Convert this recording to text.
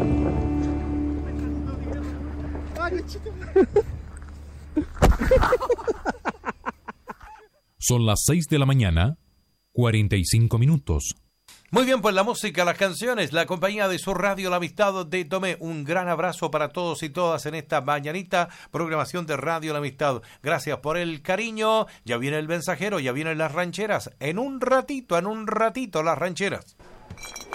Son las 6 de la mañana, 45 minutos. Muy bien, pues la música, las canciones, la compañía de su radio, la amistad de Tomé. Un gran abrazo para todos y todas en esta mañanita programación de Radio La Amistad. Gracias por el cariño. Ya viene el mensajero, ya vienen las rancheras. En un ratito, las rancheras.